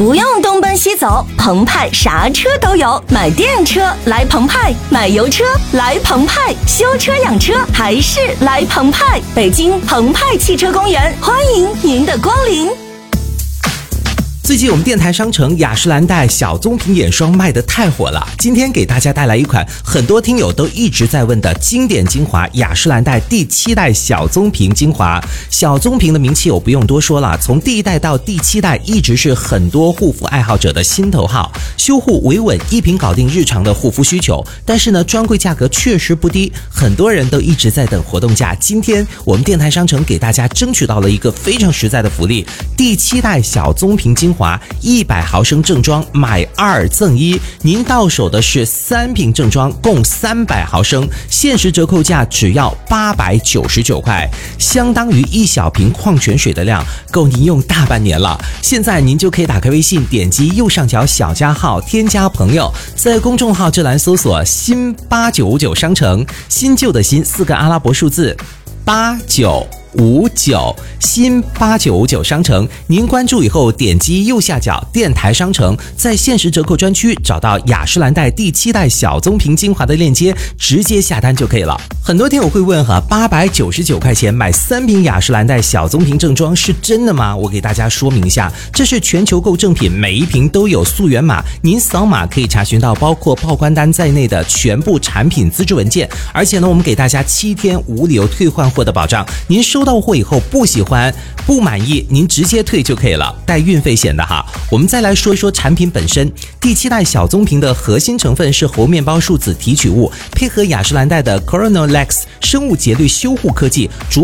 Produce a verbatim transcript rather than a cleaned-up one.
不用东奔西走，澎湃啥车都有。买电车来澎湃，买油车来澎湃，修车养车还是来澎湃。北京澎湃汽车公园，欢迎您的光临。 最近我们电台商城雅诗兰黛小棕瓶眼霜卖得太火了，今天给大家带来一款很多听友都一直在问的经典精华雅诗兰黛第七代小棕瓶精华。小棕瓶的名气我不用多说了，从第一代到第七代一直是很多护肤爱好者的心头好，修护维稳，一瓶搞定日常的护肤需求。但是呢，专柜价格确实不低，很多人都一直在等活动价。今天我们电台商城给大家争取到了一个非常实在的福利，第七代小棕瓶精华一百毫升正装买二赠一，您到手的是三瓶正装，共三百毫升，限时折扣价只要八百九十九块，相当于一小瓶矿泉水的量，够您用大半年了。现在您就可以打开微信，点击右上角小加号，添加朋友，在公众号这栏搜索新八九五九商城，新旧的新四个阿拉伯数字八九五九，新八九五九商城，您关注以后点击右下角电台商城，在限时折扣专区找到雅诗兰黛第七代小棕瓶精华的链接，直接下单就可以了。很多听友会问哈，八百九十九块钱买三瓶雅诗兰黛小棕瓶正装是真的吗？我给大家说明一下，这是全球购正品，每一瓶都有溯源码，您扫码可以查询到包括报关单在内的全部产品资质文件，而且呢，我们给大家七天无理由退换货的保障，您收到货以后不喜欢不满意，您直接退就可以了，带运费险的哈。我们再来说一说产品本身，第七代小棕瓶的核心成分是猴面包树脂提取物，配合雅诗兰黛的 Coronalex 生物节律修护科技，逐